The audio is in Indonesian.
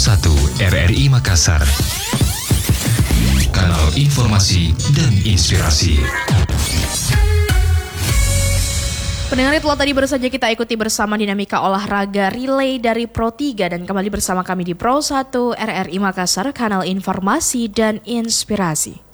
1 RRI Makassar. Kanal Informasi dan Inspirasi. Pendengar, itulah tadi baru saja kita ikuti bersama dinamika olahraga relay dari Pro 3 dan kembali bersama kami di Pro 1 RRI Makassar, Kanal Informasi dan Inspirasi.